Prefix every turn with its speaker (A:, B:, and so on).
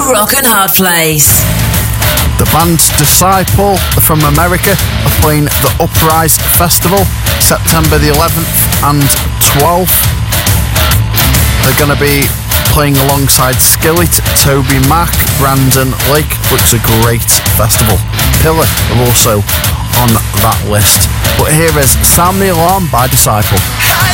A: Rock and Hard Place.
B: The band Disciple from America are playing the Uprise Festival September the 11th and 12th. They're going to be playing alongside Skillet, Toby Mac, Brandon Lake. Looks a great festival. Pillar are also on that list. But here is Sound the Alarm by Disciple.